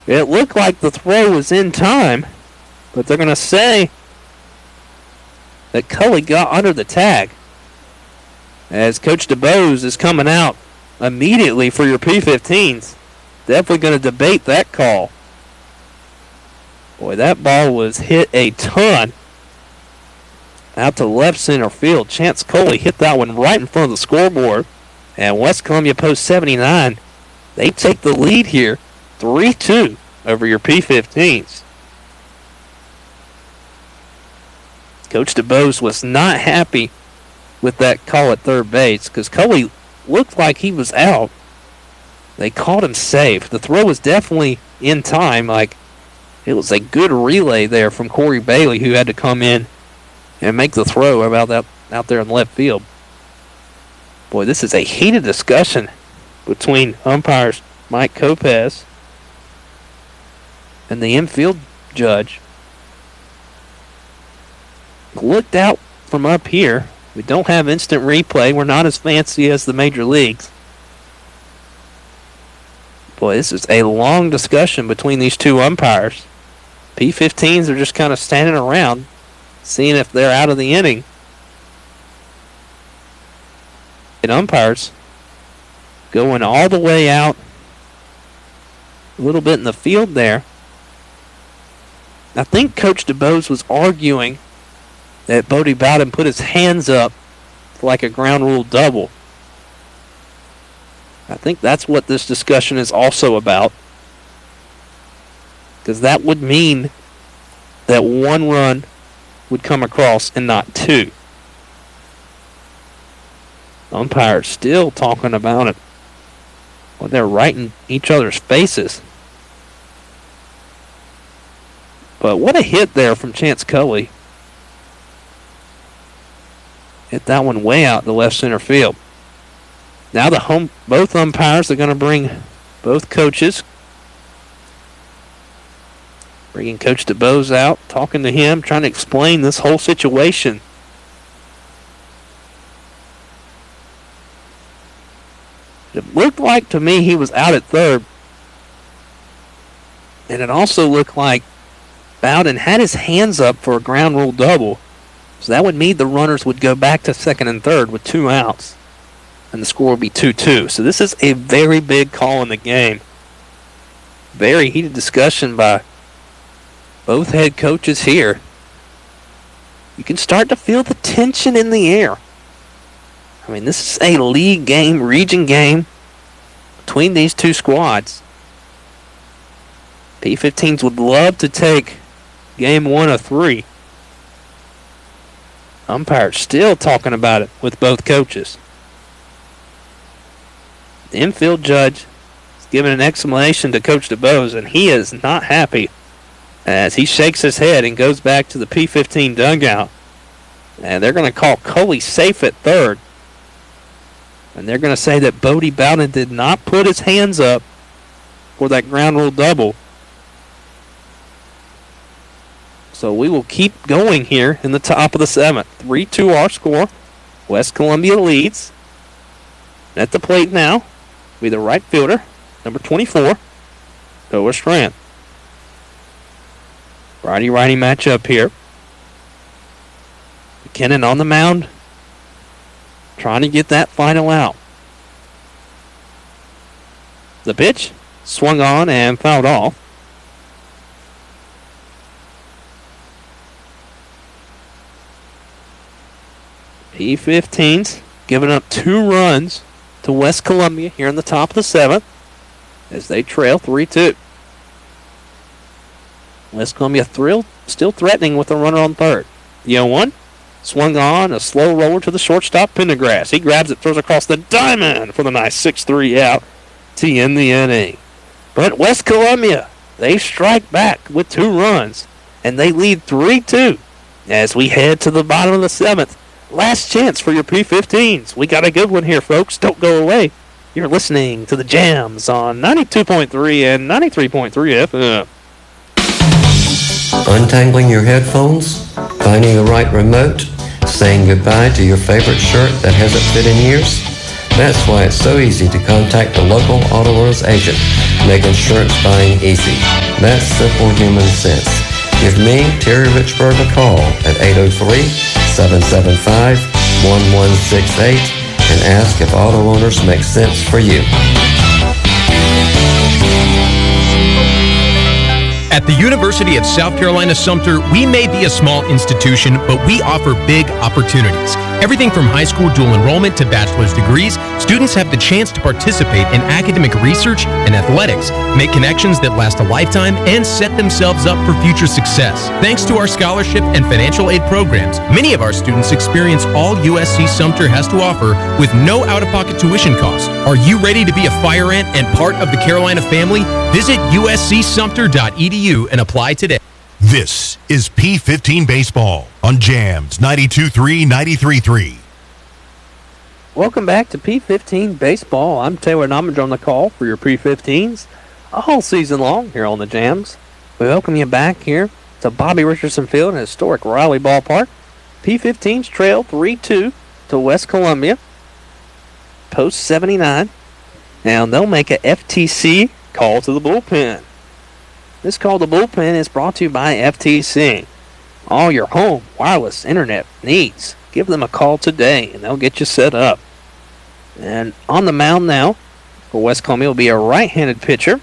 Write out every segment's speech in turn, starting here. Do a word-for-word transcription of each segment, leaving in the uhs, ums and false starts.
It looked like the throw was in time, but they're going to say that Cully got under the tag. As Coach DeBose is coming out immediately for your P fifteens. Definitely going to debate that call. Boy, that ball was hit a ton out to left center field. Chance Coley hit that one right in front of the scoreboard. And West Columbia Post seventy-nine, they take the lead here, three two over your P fifteens. Coach DeBose was not happy with that call at third base because Coley looked like he was out. They called him safe. The throw was definitely in time. Like, it was a good relay there from Corey Bailey, who had to come in and make the throw about that out there in left field. Boy, this is a heated discussion between umpires Mike Kopez and the infield judge. Looked out from up here. We don't have instant replay. We're not as fancy as the major leagues. Boy, this is a long discussion between these two umpires. P fifteens are just kind of standing around, seeing if they're out of the inning. And umpires going all the way out, a little bit in the field there. I think Coach DeBose was arguing that Bodie Bowden put his hands up for like a ground rule double. I think that's what this discussion is also about. Because that would mean that one run would come across and not two. Umpires still talking about it. Well, they're right in each other's faces. But what a hit there from Chance Cully. Hit that one way out to left center field. Now the home, both umpires are going to bring both coaches. Bringing Coach DeBose out, talking to him, trying to explain this whole situation. It looked like to me he was out at third. And it also looked like Bowden had his hands up for a ground rule double. So that would mean the runners would go back to second and third with two outs. And the score would be two two. So this is a very big call in the game. Very heated discussion by both head coaches here. You can start to feel the tension in the air. I mean, this is a league game, region game between these two squads. P fifteens would love to take game one of three. Umpires still talking about it with both coaches. The infield judge is giving an explanation to Coach DeBose, and he is not happy as he shakes his head and goes back to the P fifteen dugout. And they're going to call Coley safe at third. And they're going to say that Bodie Bowden did not put his hands up for that ground rule double. So we will keep going here in the top of the seventh. three two our score. West Columbia leads. At the plate now, be the right fielder, number twenty-four, Noah Strand. Righty-righty matchup here. McKinnon on the mound, trying to get that final out. The pitch swung on and fouled off. P fifteens giving up two runs to West Columbia here in the top of the seventh as they trail three two. West Columbia thrill, still threatening with a runner on third. The oh one swung on, a slow roller to the shortstop, Pendergrass. He grabs it, throws across the diamond for the nice six three out to end the inning. But West Columbia, they strike back with two runs, and they lead three two as we head to the bottom of the seventh. Last chance for your P fifteens. We got a good one here, folks. Don't go away. You're listening to the Jams on ninety-two point three and ninety-three point three F M. Untangling your headphones, finding the right remote, saying goodbye to your favorite shirt that hasn't fit in years? That's why it's so easy to contact the local Auto Owners agent. Make insurance buying easy. That's simple human sense. Give me, Terry Richburg, a call at eight oh three, seven seven five, one one six eight and ask if Auto Owners make sense for you. At the University of South Carolina Sumter, we may be a small institution, but we offer big opportunities. Everything from high school dual enrollment to bachelor's degrees, students have the chance to participate in academic research and athletics, make connections that last a lifetime, and set themselves up for future success. Thanks to our scholarship and financial aid programs, many of our students experience all U S C Sumter has to offer with no out-of-pocket tuition costs. Are you ready to be a fire ant and part of the Carolina family? Visit U S C Sumter dot E D U and apply today. This is P fifteen Baseball on Jams ninety-two point three, ninety-three point three. Welcome back to P fifteen Baseball. I'm Taylor Nomiger on the call for your P fifteens all season long here on the Jams. We welcome you back here to Bobby Richardson Field in historic Riley Ballpark. P fifteens trail three two to West Columbia. Post seventy-nine. Now they'll make a F T C call to the bullpen. This call to bullpen is brought to you by F T C. All your home wireless internet needs, give them a call today and they'll get you set up. And on the mound now for West Columbia will be a right-handed pitcher.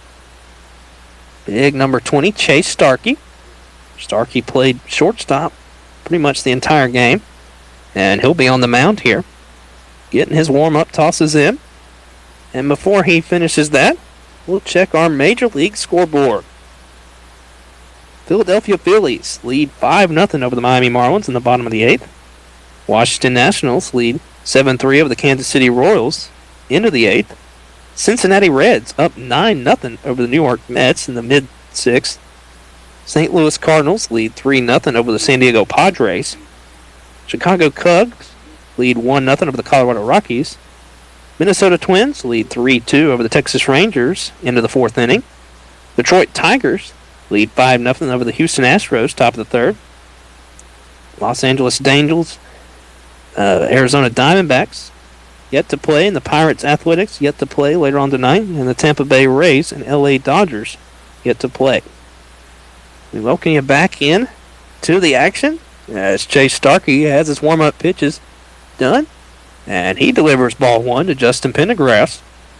Big number twenty, Chase Starkey. Starkey played shortstop pretty much the entire game. And he'll be on the mound here. Getting his warm-up tosses in. And before he finishes that, we'll check our Major League scoreboard. Philadelphia Phillies lead five nothing over the Miami Marlins in the bottom of the eighth. Washington Nationals lead seven three over the Kansas City Royals into the eighth. Cincinnati Reds up nine nothing over the New York Mets in the mid-sixth. Saint Louis Cardinals lead three nothing over the San Diego Padres. Chicago Cubs lead one nothing over the Colorado Rockies. Minnesota Twins lead three two over the Texas Rangers into the fourth inning. Detroit Tigers lead five nothing over the Houston Astros, top of the third. Los Angeles Angels, uh, Arizona Diamondbacks, yet to play, and the Pirates Athletics, yet to play later on tonight, and the Tampa Bay Rays and L A Dodgers, yet to play. We welcome you back in to the action as Chase Starkey has his warm-up pitches done, and he delivers ball one to Justin Pendergrass.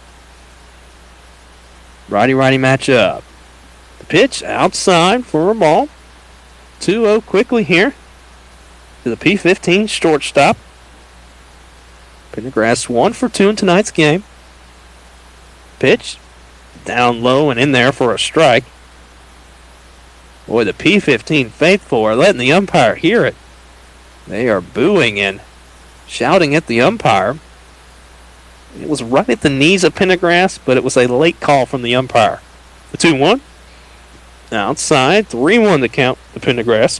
Righty-righty matchup. The pitch outside for a ball. two oh quickly here to the P fifteen shortstop. Pendergrass one for two in tonight's game. Pitch down low and in there for a strike. Boy, the P fifteen faithful are letting the umpire hear it. They are booing and shouting at the umpire. It was right at the knees of Pendergrass, but it was a late call from the umpire. The two one. Outside, three one to count to Pendergrass.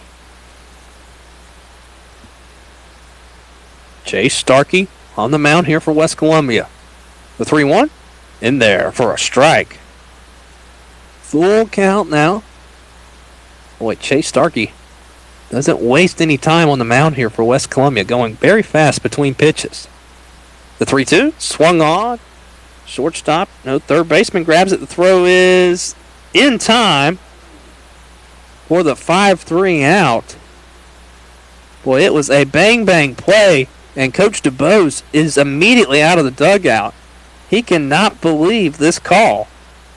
Chase Starkey on the mound here for West Columbia. The three one. In there for a strike. Full count now. Boy, Chase Starkey doesn't waste any time on the mound here for West Columbia, going very fast between pitches. The three two, swung on. Shortstop, no third baseman grabs it. The throw is in time for the five three out. Boy, it was a bang-bang play, and Coach DuBose is immediately out of the dugout. He cannot believe this call.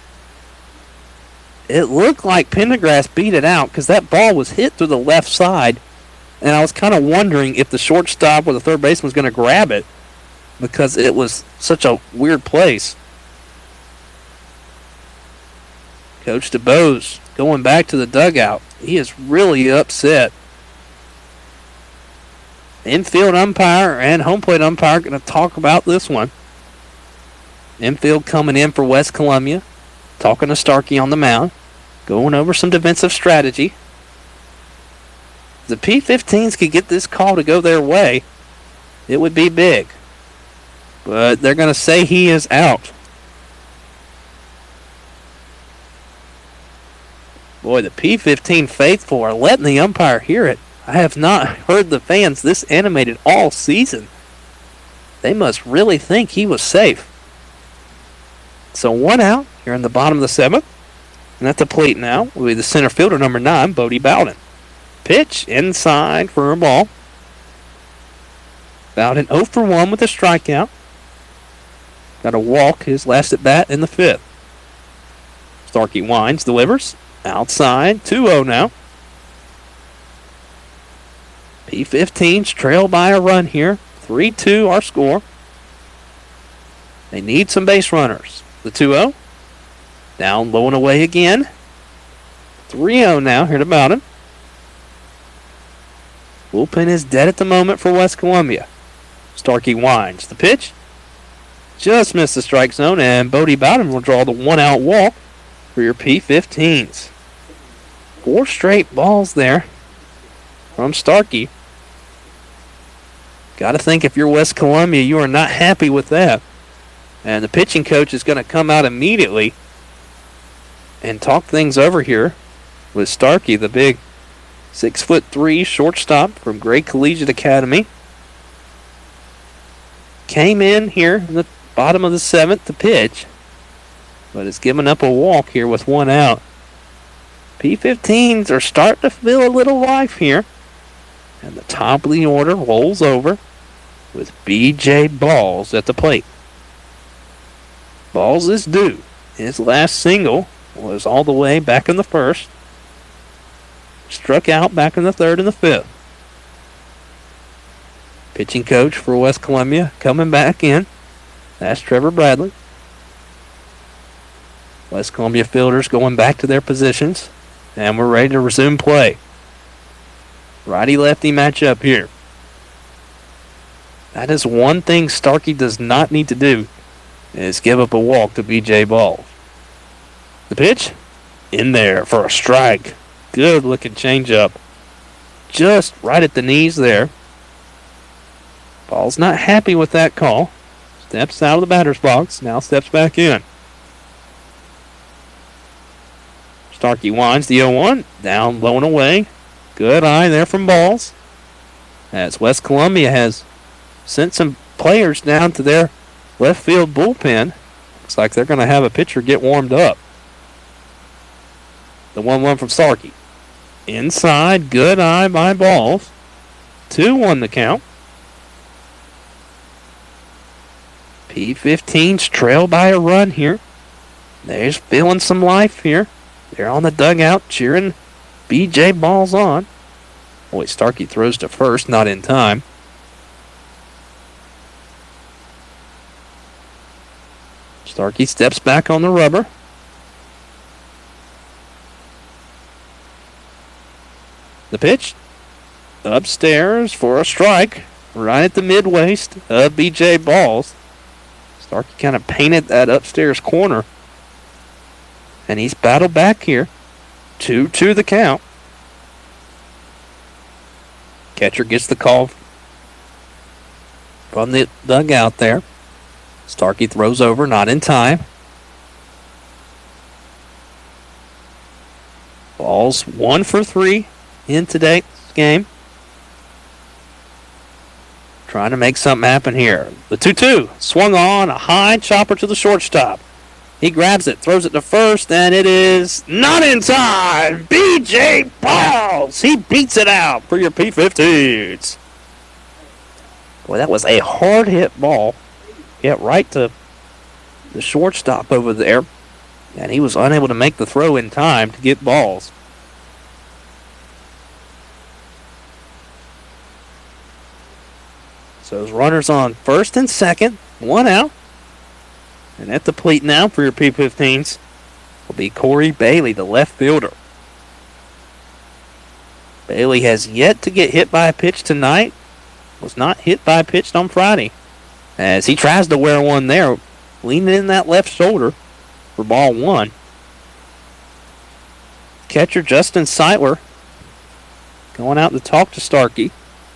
It looked like Pendergrass beat it out because that ball was hit through the left side, and I was kind of wondering if the shortstop or the third baseman was going to grab it because it was such a weird place. Coach DuBose going back to the dugout. He is really upset. Infield umpire and home plate umpire going to talk about this one. Infield coming in for West Columbia, talking to Starkey on the mound, going over some defensive strategy. If the P fifteens could get this call to go their way, it would be big. But they're going to say he is out. Boy, the P fifteen faithful are letting the umpire hear it. I have not heard the fans this animated all season. They must really think he was safe. So one out here in the bottom of the seventh. And at the plate now will be the center fielder, number nine, Bodie Bowden. Pitch inside for a ball. Bowden oh for one with a strikeout. Got a walk his last at bat in the fifth. Starkey winds, delivers. Outside, two oh now. P fifteens trail by a run here. three two our score. They need some base runners. The two oh. Down low and away again. three oh now here to Bowden. Bullpen is dead at the moment for West Columbia. Starkey winds. The pitch just missed the strike zone, and Bodie Bowden will draw the one-out walk for your P fifteens. Four straight balls there from Starkey. Got to think if you're West Columbia, you are not happy with that. And the pitching coach is going to come out immediately and talk things over here with Starkey, the big six foot three shortstop from Gray Collegiate Academy. Came in here in the bottom of the seventh to pitch, but has given up a walk here with one out. P fifteens are starting to feel a little life here. And the top of the order rolls over with B J Balls at the plate. Balls is due. His last single was all the way back in the first. Struck out back in the third and the fifth. Pitching coach for West Columbia coming back in. That's Trevor Bradley. West Columbia fielders going back to their positions. And we're ready to resume play. Righty-lefty matchup here. That is one thing Starkey does not need to do, is give up a walk to B J Balls. The pitch, in there for a strike. Good-looking changeup. Just right at the knees there. Ball's not happy with that call. Steps out of the batter's box, now steps back in. Starkey winds the oh one, down low and away. Good eye there from Balls. As West Columbia has sent some players down to their left field bullpen. Looks like they're going to have a pitcher get warmed up. The one one from Starkey. Inside, good eye by Balls. two one the count. P fifteens trail by a run here. They're feeling some life here. They're on the dugout cheering B J Balls on. Boy, Starkey throws to first, not in time. Starkey steps back on the rubber. The pitch upstairs for a strike right at the mid-waist of B J Balls. Starkey kind of painted that upstairs corner. And he's battled back here. two two the count. Catcher gets the call from the dugout there. Starkey throws over, not in time. Balls one for three in today's game. Trying to make something happen here. The two two swung on, a high chopper to the shortstop. He grabs it, throws it to first, and it is not in time. B J Balls. He beats it out for your P fifteens. Boy, that was a hard hit ball. Hit right to the shortstop over there, and he was unable to make the throw in time to get Balls. So those runners on first and second, one out. And at the plate now for your P fifteens will be Corey Bailey, the left fielder. Bailey has yet to get hit by a pitch tonight. Was not hit by a pitch on Friday. As he tries to wear one there, leaning in that left shoulder for ball one. Catcher Justin Seitler going out to talk to Starkey.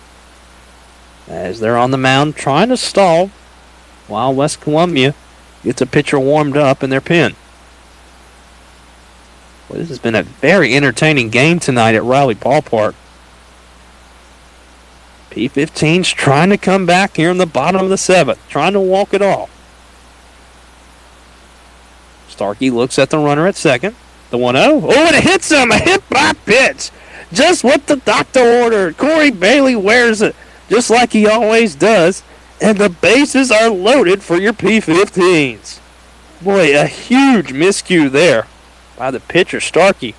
As they're on the mound trying to stall while West Columbia gets a pitcher warmed up in their pen. Well, this has been a very entertaining game tonight at Riley Ballpark. P fifteen's trying to come back here in the bottom of the seventh, trying to walk it off. Starkey looks at the runner at second. The one oh. Oh, and it hits him. A hit by pitch. Just what the doctor ordered. Corey Bailey wears it just like he always does. And the bases are loaded for your P fifteens. Boy, a huge miscue there by the pitcher, Starkey.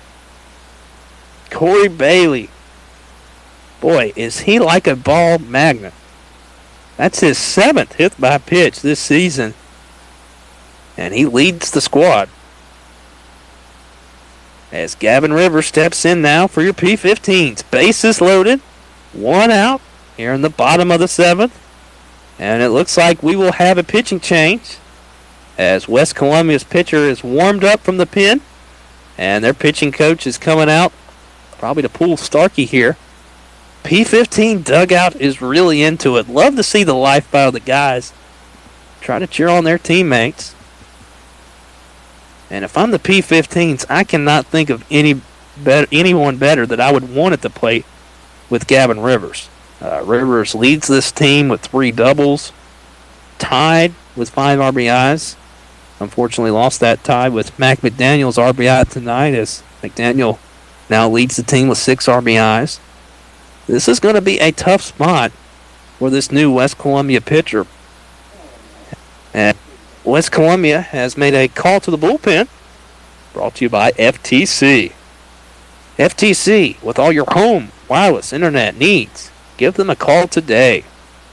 Corey Bailey. Boy, is he like a ball magnet. That's his seventh hit by pitch this season. And he leads the squad. As Gavin Rivers steps in now for your P fifteens. Bases loaded. One out here in the bottom of the seventh. And it looks like we will have a pitching change as West Columbia's pitcher is warmed up from the pen. And their pitching coach is coming out probably to pull Starkey here. P fifteen dugout is really into it. Love to see the life out of the guys. Try to cheer on their teammates. And if I'm the P fifteens, I cannot think of any better, anyone better that I would want at the plate with Gavin Rivers. Uh, Rivers leads this team with three doubles, tied with five R B Is. Unfortunately lost that tie with Mac McDaniel's R B I tonight as McDaniel now leads the team with six R B Is. This is going to be a tough spot for this new West Columbia pitcher. And West Columbia has made a call to the bullpen, brought to you by F T C. F T C, with all your home wireless internet needs, give them a call today.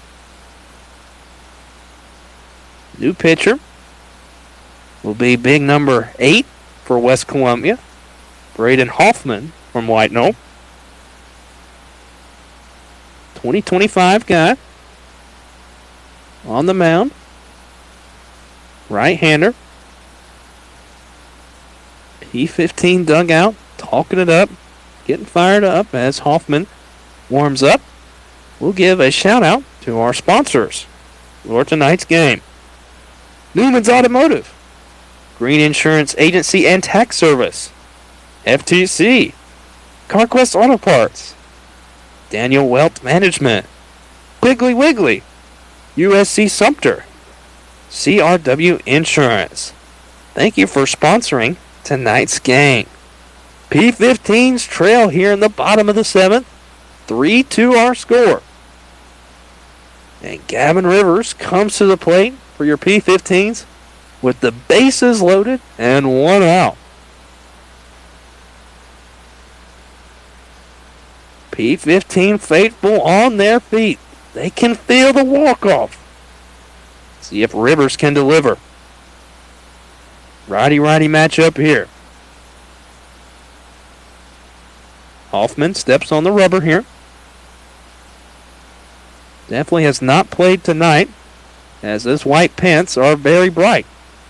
New pitcher will be big number eight for West Columbia, Braden Hoffman from White Knoll. twenty twenty-five guy on the mound. Right-hander. P fifteen dugout, talking it up, getting fired up as Hoffman warms up. We'll give a shout-out to our sponsors for tonight's game. Newman's Automotive, Green Insurance Agency and Tax Service, F T C, CarQuest Auto Parts, Daniel Wealth Management, Piggly Wiggly, U S C Sumter, C R W Insurance. Thank you for sponsoring tonight's game. P fifteens trail here in the bottom of the seventh. three two our score. And Gavin Rivers comes to the plate for your P fifteens with the bases loaded and one out. P fifteen faithful on their feet. They can feel the walk-off. See if Rivers can deliver. Righty-righty matchup here. Hoffman steps on the rubber here. Definitely has not played tonight, as those white pants are very bright.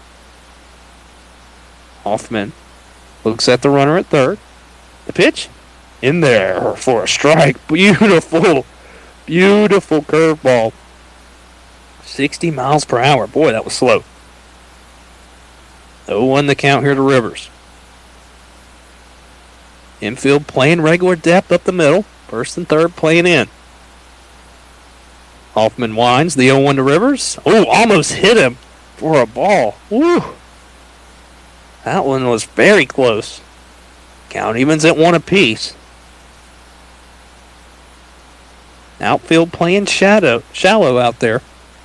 Hoffman looks at the runner at third. The pitch in there for a strike. Beautiful, beautiful curveball. sixty miles per hour. Boy, that was slow. oh one the count here to Rivers. Infield playing regular depth up the middle. First and third playing in. Hoffman winds the oh one to Rivers. Oh, almost hit him for a ball. Woo! That one was very close. Count evens at one apiece. Outfield playing shadow, shallow out there.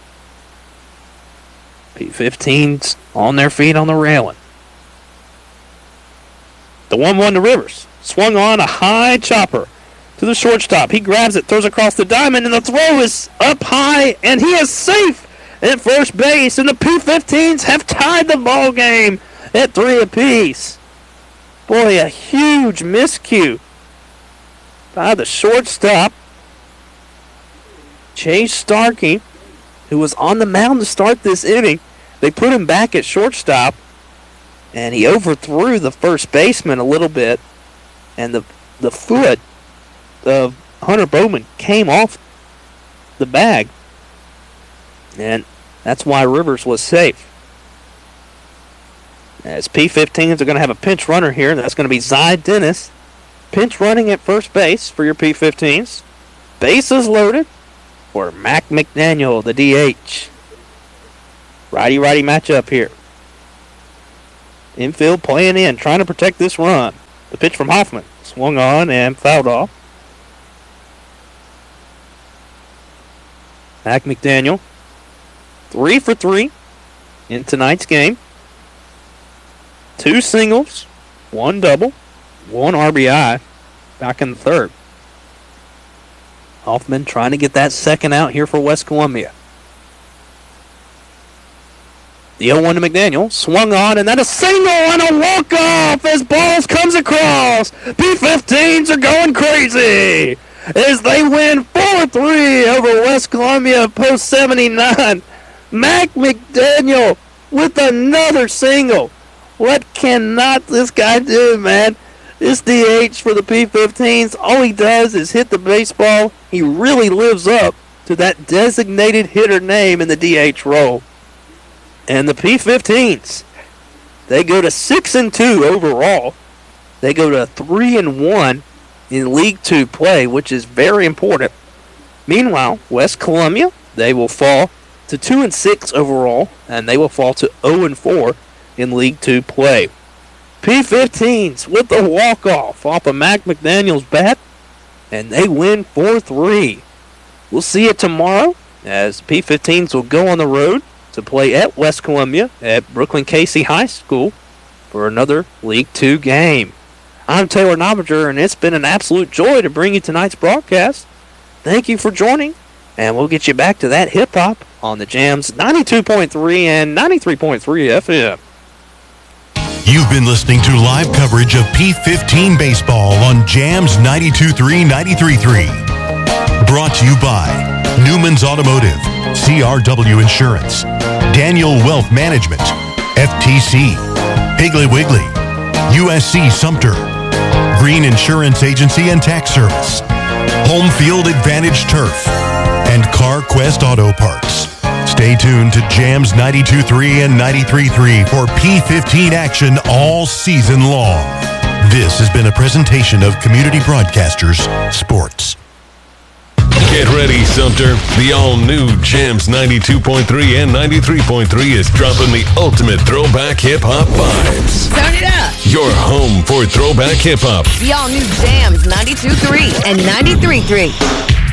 P fifteens on their feet on the railing. The one one to Rivers. Swung on a high chopper to the shortstop. He grabs it, throws across the diamond, and the throw is up high, and he is safe at first base. And the P fifteens have tied the ball game at three apiece. Boy, a huge miscue by the shortstop, Chase Starkey, who was on the mound to start this inning. They put him back at shortstop, and he overthrew the first baseman a little bit, and the the foot of Hunter Bowman came off the bag, and that's why Rivers was safe. As P fifteens are going to have a pinch runner here, that's going to be Zy Dennis, pinch running at first base for your P fifteens. Bases loaded for Mac McDaniel, the D H. Righty-righty matchup here. Infield playing in, trying to protect this run. The pitch from Hoffman. Swung on and fouled off. Mac McDaniel, three for three in tonight's game. Two singles, one double, one R B I back in the third. Hoffman trying to get that second out here for West Columbia. The oh one to McDaniel, swung on, and then a single and a walk-off as balls comes across. P fifteens are going crazy as they win four three over West Columbia post seventy-nine. Mac McDaniel with another single. What cannot this guy do, man? This D H for the P fifteens, all he does is hit the baseball. He really lives up to that designated hitter name in the D H role. And the P fifteens, they go to six and two overall. They go to three and one in League Two play, which is very important. Meanwhile, West Columbia, they will fall to two and six overall, and they will fall to zero and four in League Two play. P fifteens with the walk-off off of Mac McDaniel's bat, and they win four three. We'll see it tomorrow as P fifteens will go on the road to play at West Columbia at Brooklyn Casey High School for another League Two game. I'm Taylor Nobinger, and it's been an absolute joy to bring you tonight's broadcast. Thank you for joining, and we'll get you back to that hip-hop on the Jams ninety-two point three and ninety-three point three F M. You've been listening to live coverage of P fifteen baseball on Jams ninety-two point three, ninety-three point three. Brought to you by Newman's Automotive, C R W Insurance, Daniel Wealth Management, F T C, Piggly Wiggly, U S C Sumter, Green Insurance Agency and Tax Service, Home Field Advantage Turf, and CarQuest Auto Parts. Stay tuned to Jams ninety-two point three and ninety-three point three for P fifteen action all season long. This has been a presentation of Community Broadcasters Sports. Get ready, Sumter. The all-new Jams ninety-two point three and ninety-three point three is dropping the ultimate throwback hip-hop vibes. Turn it up. Your home for throwback hip-hop. The all-new Jams ninety-two point three and ninety-three point three.